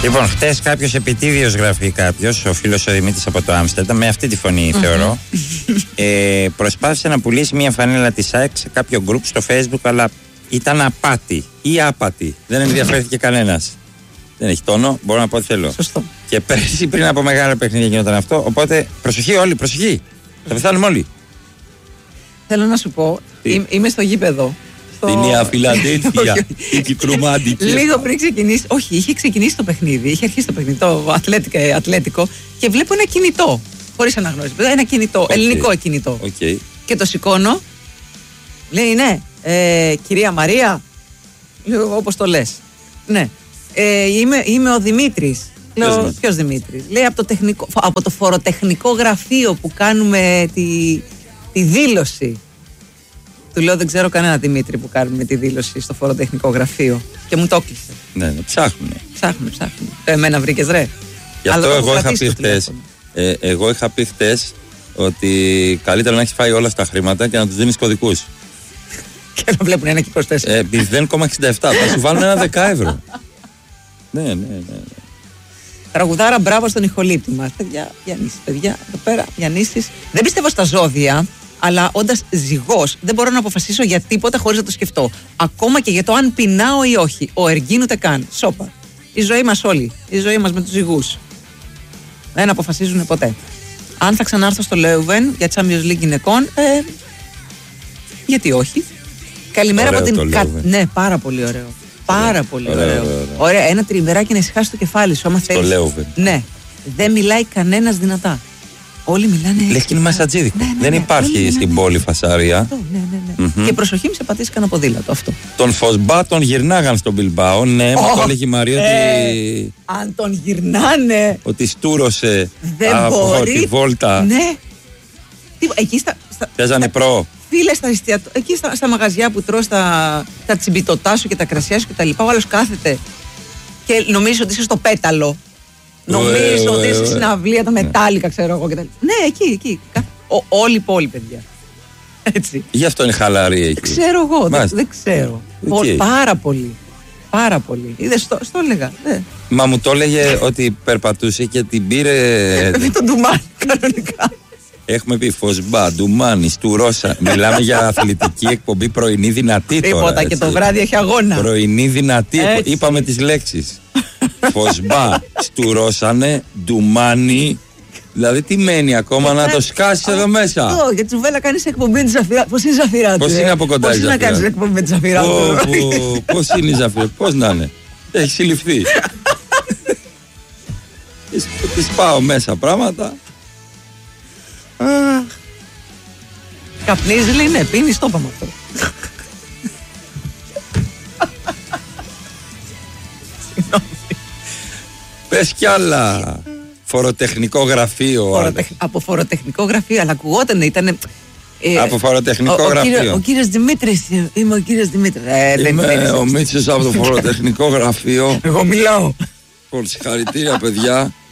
Λοιπόν, χτες κάποιος επιτίδιος, γράφει κάποιος, ο φίλος ο Δημήτρης από το Άμστερνταμ, με αυτή τη φωνή θεωρώ, προσπάθησε να πουλήσει μια φανέλα της ΑΕΚ σε κάποιο group στο Facebook, αλλά ήταν απάτη ή άπατη. Δεν ενδιαφέρθηκε κανένας. Δεν έχει τόνο, μπορώ να πω ό,τι θέλω. Σωστό. Και πέρσι πριν από μεγάλα παιχνίδια γινόταν αυτό. Οπότε προσοχή όλοι, προσοχή. Θα πεθάνουμε όλοι. Θέλω να σου πω, είμαι στο γήπεδο. Στην Νέα Φιλαδέλφια, η Κικρομάντικη. Λίγο πριν ξεκινήσει, όχι, είχε ξεκινήσει το παιχνίδι, είχε αρχίσει το παιχνίδι, το Ατλέτικο, και βλέπω ένα κινητό. Χωρίς αναγνώριση. Ένα κινητό, ελληνικό κινητό. Και το σηκώνω. Λέει, ναι, κυρία Μαρία, όπως το λες. Ναι. Είμαι ο Δημήτρης. Λέω, ποιος Δημήτρης? Λέει, από το φοροτεχνικό γραφείο που κάνουμε τη δήλωση. Του λέω, δεν ξέρω κανένα Δημήτρη που κάνουμε τη δήλωση στο φοροτεχνικό γραφείο. Και μου το έκλεισε. Ναι, ψάχνουνε. Ψάχνουν. Εμένα βρήκες, ρε? Γι' αυτό εγώ είχα πει χτες ότι καλύτερα να έχεις φάει όλα στα χρήματα και να τους δίνεις κωδικούς. Και να βλέπουν ένα και προσθέσει. 0,67. Θα σου βάλουν ένα 10 ευρώ. Ναι. Τραγουδάρα, μπράβο στον ηχολήπτη μας. Παιδιά, εδώ πέρα, πιανίστης. Δεν πιστεύω στα ζώδια, αλλά όντας ζυγός, δεν μπορώ να αποφασίσω για τίποτα χωρίς να το σκεφτώ. Ακόμα και για το αν πεινάω ή όχι. Ο εργήν ούτε καν. Σόπα. Η ζωή μας όλοι. Η ζωή μας με τους ζυγούς. Δεν αποφασίζουν ποτέ. Αν θα ξανάρθω στο Λέουβεν για Champions League γυναικών, γιατί όχι. Καλημέρα από την. Ναι, πάρα πολύ ωραίο. Πάρα πολύ ωραίο. Ωραία, ένα τριημεράκι να ησυχάσει το κεφάλι σου, άμα θέλεις. Το Λέουβεν. Ναι. Δεν μιλάει κανένας δυνατά. Όλοι μιλάνε. Λες και είναι μασατζίδικο. Δεν υπάρχει στην πόλη φασαρία. Και προσοχή, μη σε πατήσει κανένα ποδήλατο αυτό. Τον Φωσμπά τον γυρνάγαν στον Μπιλμπάο. Ναι, μου το έλεγε η Μαρία ότι. Αν τον γυρνάνε. Ότι στούρωσε από τη βόλτα. Ναι. Εκεί παίζανε προ. Φίλε, εκεί στα μαγαζιά που τρως τα τσιμπιτοτά σου και τα κρασιά σου και τα λοιπά, ο άλλος κάθεται και νομίζεις ότι είσαι στο πέταλο. Νομίζεις ότι είσαι στην αυλία, τα μετάλλικα, ξέρω εγώ. Ναι, εκεί. Όλη η πόλη, παιδιά. Έτσι. Γι' αυτό είναι χαλαρή εκεί. Ξέρω εγώ, δεν ξέρω. Πάρα πολύ. Είδες, το έλεγα. Μα μου το έλεγε ότι περπατούσε και την πήρε. Δεν τον ντουμάνι, κανονικά. Έχουμε πει Φωσμπά, Ντουμάνι, Στουρώσα. Μιλάμε για αθλητική εκπομπή πρωινή δυνατή τώρα. Τίποτα, και το βράδυ έχει αγώνα. Πρωινή δυνατή. Είπαμε τις λέξεις. Φωσμπά, Στουρώσανε, Ντουμάνι. Δηλαδή τι μένει ακόμα να το σκάσεις εδώ μέσα. Αυτό, για Τσουβέλα κάνεις εκπομπή με τη Ζαφυρά. Πώς είναι η Ζαφυρά του? Πώς είναι από κοντά η Ζαφυρά? Πώς είναι να κάνεις εκπομπή με τη Ζαφυρά του? Πώς είναι η Ζαφυρά? Πώς να είναι? Έχει συλληφθεί. Της πάω μέσα πράγματα. Καπνίζει, λέει, ναι, πίνεις, το είπαμε αυτό. Πες κι άλλα. Φοροτεχνικό γραφείο. Από φοροτεχνικό γραφείο, αλλά ακουγόταν, ήταν. Από φοροτεχνικό γραφείο. Ο κύριος Δημήτρης, είμαι ο κύριος Δημήτρης. Είμαι ο Μίτσος από το φοροτεχνικό γραφείο. Εγώ μιλάω. Συγχαρητήρια, παιδιά.